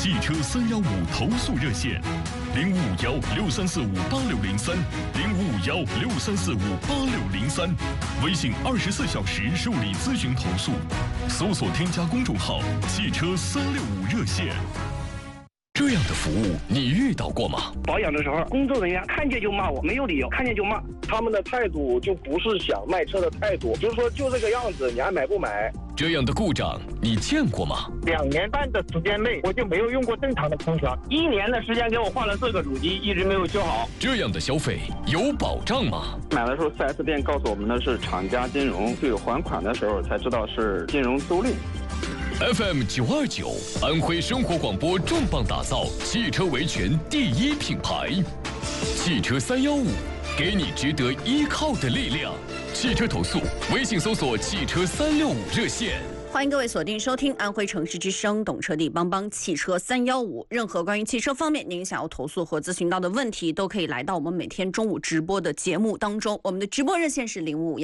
汽车315投诉热线：0551638603，055163458603，微信24小时受理咨询投诉，搜索添加公众号“汽车365热线”。这样的服务你遇到过吗？ 保养的时候，工作人员看见就骂我，没有理由，看见就骂。 他们的态度就不是想卖车的态度，就是说就这个样子，你还买不买？ 这样的故障你见过吗 ？2年半的时间内，我就没有用过正常的空调。 1年的时间给我换了4个主机，一直没有修好。 这样的消费有保障吗？ 买的时候 4S 店告诉我们的是厂家金融，对还款的时候才知道是金融租赁。 FM 929，安徽生活广播重磅打造汽车维权第1品牌，汽车315，给你值得依靠的力量。汽车投诉，微信搜索汽车365热线。 欢迎各位锁定收听安徽城市之声懂车帝帮帮汽车315，任何关于汽车方面您想要投诉或咨询到的问题，都可以来到我们每天中午直播的节目当中。我们的直播热线是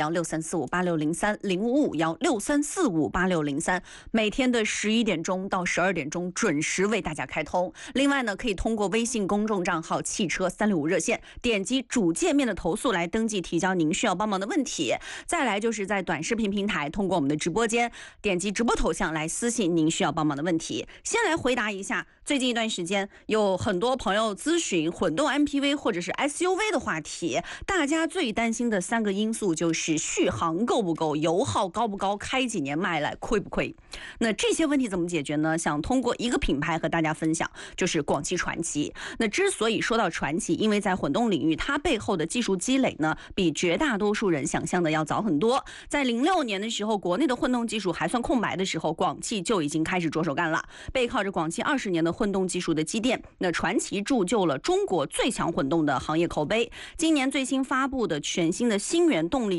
055163458603，055163458603，每天的11点钟到12点钟准时为大家开通。另外呢，可以通过微信公众账号汽车365热线，点击主界面的投诉来登记提交您需要帮忙的问题。再来就是在短视频平台，通过我们的直播间点击直播头像来私信您需要帮忙的问题。先来回答一下，最近一段时间有很多朋友咨询混动 MPV 或者是 SUV 的话题，大家最担心的3个因素就是续航够不够，油耗高不高，开几年卖来亏不亏。那这些问题怎么解决呢？想通过一个品牌和大家分享，就是广汽传祺。那之所以说到传祺，因为在混动领域它背后的技术积累呢，比绝大多数人想象的要早很多。在06年的时候，国内的混动技术还算空白的时候，广汽就已经开始着手干了。背靠着广汽20年的混动技术的积淀，那传祺铸就了中国最强混动的行业口碑。今年最新发布的全新的星源动力